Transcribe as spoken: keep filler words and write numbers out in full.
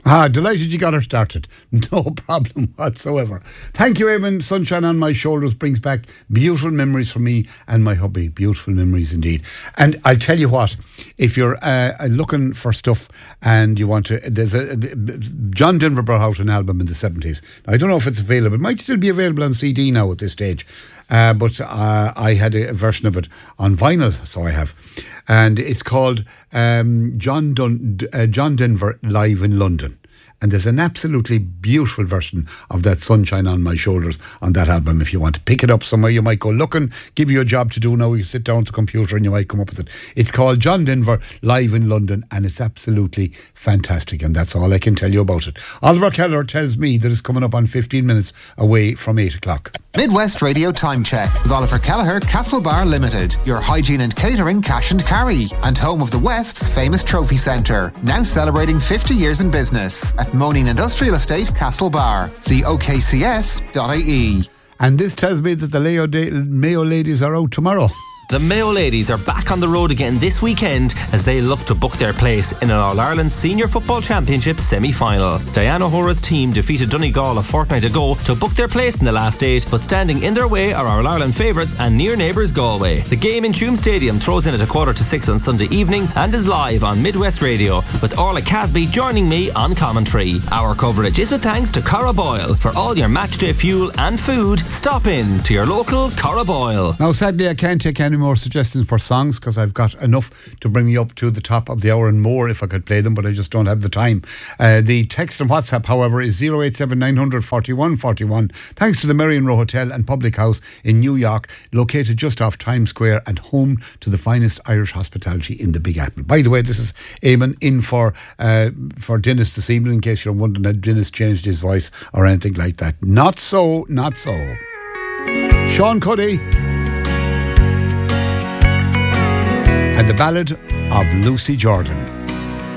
Ah, delighted you got her started. No problem whatsoever. Thank you, Eamon. Sunshine on My Shoulders brings back beautiful memories for me and my hubby. Beautiful memories indeed. And I'll tell you what, if you're uh, looking for stuff and you want to, there's a, John Denver brought out an album in the seventies. I don't know if it's available. It might still be available on C D now at this stage. Uh, but uh, I had a version of it on vinyl, so I have. And it's called um, John, Dun- uh, John Denver Live in London. And there's an absolutely beautiful version of that Sunshine on My Shoulders on that album. If you want to pick it up somewhere, you might go looking, give you a job to do now. You sit down at the computer and you might come up with it. It's called John Denver Live in London, and it's absolutely fantastic. And that's all I can tell you about it. Oliver Keller tells me that it's coming up on fifteen minutes away from eight o'clock. Midwest Radio Time Check with Oliver Kelleher, Castlebar Limited, your hygiene and catering cash and carry, and home of the West's famous trophy centre, now celebrating fifty years in business at Moaning Industrial Estate, Castlebar. See O K C S dot I E. And this tells me that the Mayo, da- Mayo ladies are out tomorrow. The Mayo ladies are back on the road again this weekend as they look to book their place in an All-Ireland Senior Football Championship semi-final. Diana Hora's team defeated Donegal a fortnight ago to book their place in the last eight, but standing in their way are All-Ireland favourites and near neighbours Galway. The game in Tuam Stadium throws in at a quarter to six on Sunday evening and is live on Midwest Radio, with Orla Casby joining me on commentary. Our coverage is with thanks to Cara Boyle. For all your matchday fuel and food, stop in to your local Cara Boyle. Now sadly I can't take any more suggestions for songs because I've got enough to bring me up to the top of the hour and more if I could play them, but I just don't have the time. Uh, the text and WhatsApp, however, is zero eight seven nine hundred forty-one forty-one. Thanks to the Marion Row Hotel and Public House in New York, located just off Times Square and home to the finest Irish hospitality in the Big Apple. By the way, this is Eamon in for uh, for Dennis this evening, in case you're wondering that Dennis changed his voice or anything like that. Not so, not so. Sean Cuddy and the Ballad of Lucy Jordan.